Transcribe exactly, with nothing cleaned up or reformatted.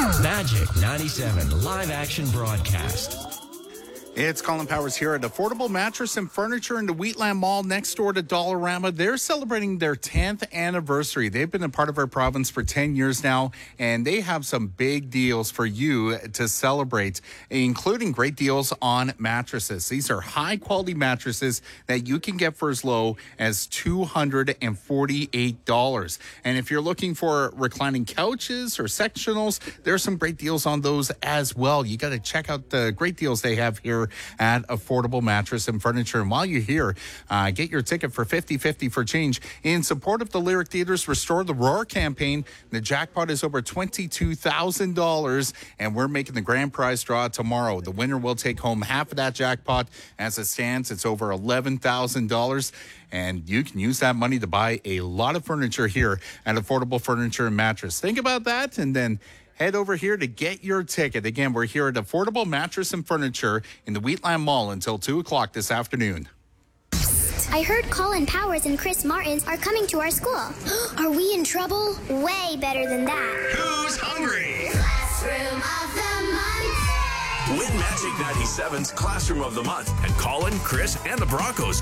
Magic ninety-seven live action broadcast. It's Colin Powers here at Affordable Mattress and Furniture in the Wheatland Mall next door to Dollarama. They're celebrating their tenth anniversary. They've been a part of our province for ten years now, and they have some big deals for you to celebrate, including great deals on mattresses. These are high-quality mattresses that you can get for as low as two hundred forty-eight dollars. And if you're looking for reclining couches or sectionals, there's some great deals on those as well. You got to check out the great deals they have here at Affordable Mattress and Furniture. And while you're here, uh, get your ticket for fifty fifty for change in support of the Lyric Theatre's Restore the Roar campaign. The jackpot is over twenty-two thousand dollars, and we're making the grand prize draw tomorrow. The winner will take home half of that jackpot. As it stands, it's over eleven thousand dollars, and you can use that money to buy a lot of furniture here at Affordable Furniture and Mattress. Think about that, and then head over here to get your ticket. Again, we're here at Affordable Mattress and Furniture in the Wheatland Mall until two o'clock this afternoon. I heard Colin Powers and Chris Martins are coming to our school. Are we in trouble? Way better than that. Who's hungry? Classroom of the Month. Win Magic ninety-seven's Classroom of the Month, and Colin, Chris, and the Broncos